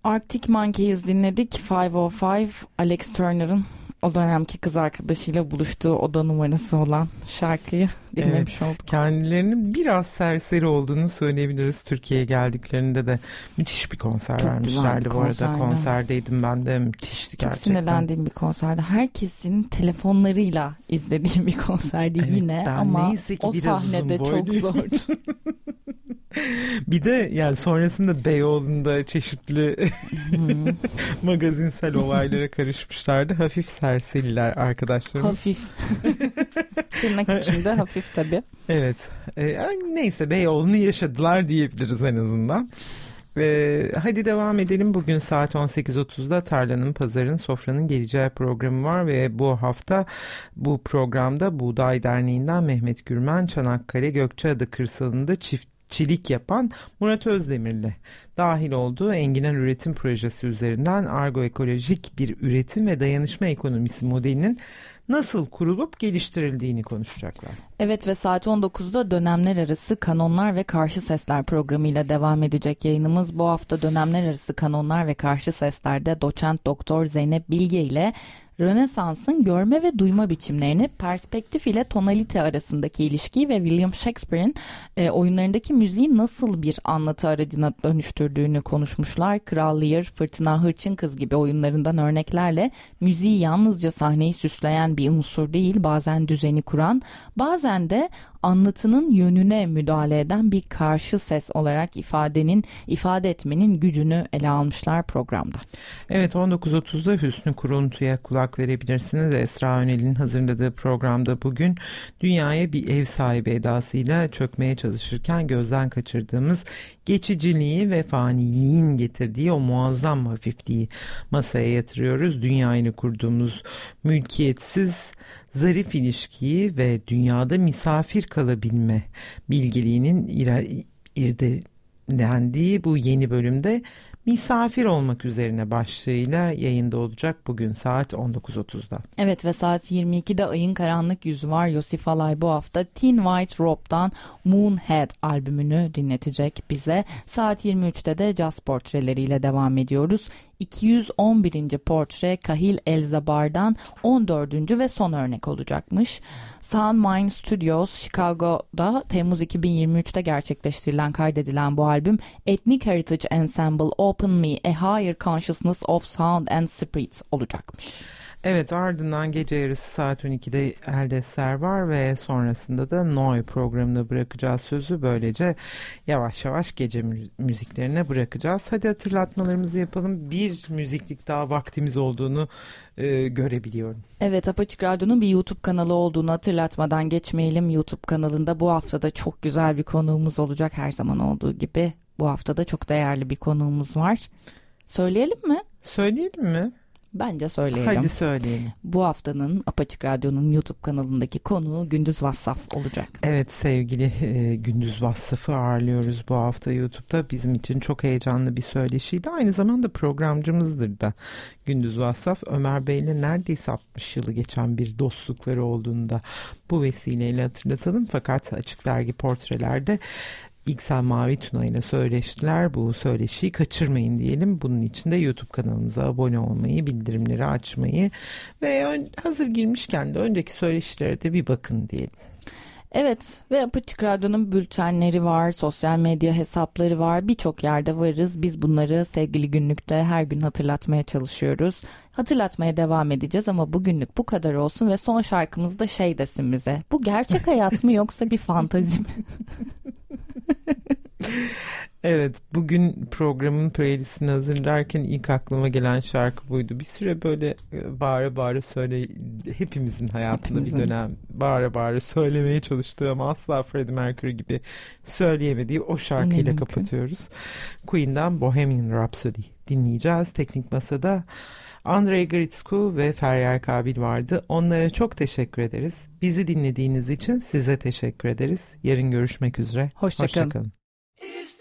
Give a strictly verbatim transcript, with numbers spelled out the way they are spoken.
Arctic Monkeys dinledik. beş yüz beş, Alex Turner'ın o dönemki kız arkadaşıyla buluştuğu oda numarası olan şarkıyı dinlemiş evet, olduk. Kendilerinin biraz serseri olduğunu söyleyebiliriz. Türkiye'ye geldiklerinde de müthiş bir konser Çok vermişlerdi. Bir bu konserdi. arada konserdeydim ben de, müthişti Çok gerçekten. Çok sinirlendiğim bir konserdi. Herkesin telefonlarıyla izlediğim bir konserdi evet, yine ama o sahnede çok zordu. Bir de yani sonrasında Beyoğlu'nda çeşitli hmm. magazinsel olaylara karışmışlardı. Hafif serseriler arkadaşlarımız. Hafif. Tırnak içinde hafif tabii. Evet. E, neyse Beyoğlu'nu yaşadılar diyebiliriz en azından. Ee, hadi devam edelim. Bugün saat on sekiz otuzda Tarlanın, Pazarın, Sofranın geleceği programı var ve bu hafta bu programda Buğday Derneği'nden Mehmet Gürmen, Çanakkale Gökçeada kırsalında çiftçilik yapan Murat Özdemir'le dahil olduğu Enginar Üretim Projesi üzerinden agroekolojik bir üretim ve dayanışma ekonomisi modelinin nasıl kurulup geliştirildiğini konuşacaklar. Evet ve saat on dokuzda dönemler arası kanonlar ve karşı sesler programıyla devam edecek yayınımız. Bu hafta dönemler arası kanonlar ve karşı seslerde doçent doktor Zeynep Bilge ile Rönesans'ın görme ve duyma biçimlerini, perspektif ile tonalite arasındaki ilişkiyi ve William Shakespeare'in e, oyunlarındaki müziği nasıl bir anlatı aracına dönüştürdüğünü konuşmuşlar. Kral Lear, Fırtına, Hırçın Kız gibi oyunlarından örneklerle müziği yalnızca sahneyi süsleyen bir unsur değil, bazen düzeni kuran, bazen de anlatının yönüne müdahale eden bir karşı ses olarak ifadenin, ifade etmenin gücünü ele almışlar programda. Evet, on dokuz otuzda Hüsnü Kuruntu'ya kulak verebilirsiniz. Esra Önel'in hazırladığı programda bugün dünyaya bir ev sahibi edasıyla çökmeye çalışırken gözden kaçırdığımız geçiciliği ve faniliğin getirdiği o muazzam hafifliği masaya yatırıyoruz. Dünyayı kurduğumuz mülkiyetsiz, zarif ilişkiyi ve dünyada misafir kalabilme bilgeliğinin irdelendiği bu yeni bölümde misafir olmak üzerine başlığıyla yayında olacak bugün saat on dokuz otuzda. Evet ve saat yirmi ikide Ayın Karanlık Yüzü var. Yosif Alay bu hafta Teen White Robe'dan Moonhead albümünü dinletecek bize. Saat yirmi üçte de caz portreleriyle devam ediyoruz. iki yüz on birinci portre Kahil Elzabar'dan on dördüncü ve son örnek olacakmış. Sound Mind Studios Chicago'da Temmuz iki bin yirmi üçte gerçekleştirilen, kaydedilen bu albüm Ethnic Heritage Ensemble Open Me A Higher Consciousness of Sound and Spirit olacakmış. Evet, ardından gece yarısı saat on ikide Eldeser var ve sonrasında da Noy programına bırakacağız sözü. Böylece yavaş yavaş gece müziklerine bırakacağız. Hadi hatırlatmalarımızı yapalım. Bir müziklik daha vaktimiz olduğunu e, görebiliyorum. Evet, Apaçık Radyo'nun bir YouTube kanalı olduğunu hatırlatmadan geçmeyelim. YouTube kanalında bu hafta da çok güzel bir konuğumuz olacak, her zaman olduğu gibi. Bu hafta da çok değerli bir konuğumuz var. Söyleyelim mi? Söyleyelim mi? Bence söyleyelim. Hadi söyleyelim. Bu haftanın Apaçık Radyo'nun YouTube kanalındaki konuğu Gündüz Vassaf olacak. Evet, sevgili e, Gündüz Vassaf'ı ağırlıyoruz bu hafta YouTube'da. Bizim için çok heyecanlı bir söyleşiydi. Aynı zamanda programcımızdır da Gündüz Vassaf. Ömer Bey'le neredeyse altmış yılı geçen bir dostlukları olduğunu da bu vesileyle hatırlatalım. Fakat Açık Dergi portrelerde İksel Mavi Tuna ile söyleştiler. Bu söyleşiyi kaçırmayın diyelim. Bunun için de YouTube kanalımıza abone olmayı, bildirimleri açmayı ve ön, hazır girmişken de önceki söyleşilere de bir bakın diyelim. Evet ve Apaçık Radyo'nun bültenleri var, sosyal medya hesapları var, birçok yerde varız. Biz bunları sevgili Günlük'te her gün hatırlatmaya çalışıyoruz. Hatırlatmaya devam edeceğiz ama bugünlük bu kadar olsun ve son şarkımız da şey desin bize. Bu gerçek hayat mı yoksa bir fantazi mi? Evet, bugün programın playlistini hazırlarken ilk aklıma gelen şarkı buydu. Bir süre böyle bağıra bağıra söyle, hepimizin hayatında hepimizin. bir dönem bağıra bağıra söylemeye çalıştığı ama asla Freddie Mercury gibi söyleyemediği o şarkıyla kapatıyoruz. Queen'den Bohemian Rhapsody dinleyeceğiz. Teknik Masa'da Andrei Gritsku ve Feryal Kabil vardı. Onlara çok teşekkür ederiz. Bizi dinlediğiniz için size teşekkür ederiz. Yarın görüşmek üzere. Hoşça kalın.